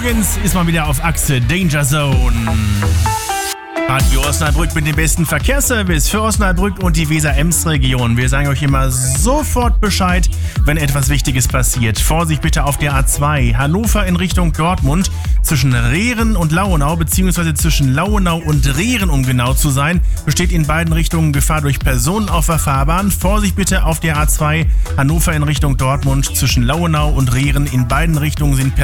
morgens ist man wieder auf Achse Danger Zone. Radio Osnabrück mit dem besten Verkehrsservice für Osnabrück und die Weser-Ems-Region. Wir sagen euch immer sofort Bescheid, wenn etwas Wichtiges passiert. Vorsicht bitte auf der A2 Hannover in Richtung Dortmund zwischen Rehren und Lauenau, beziehungsweise zwischen Lauenau und Rehren, um genau zu sein, besteht in beiden Richtungen Gefahr durch Personen auf der Fahrbahn. Vorsicht bitte auf der A2 Hannover in Richtung Dortmund zwischen Lauenau und Rehren. In beiden Richtungen sind Personen